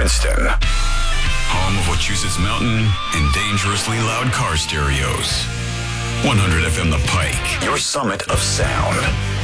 Princeton. Home of Wachusett Mountain and dangerously loud car stereos. 100 FM The Pike, your summit of sound.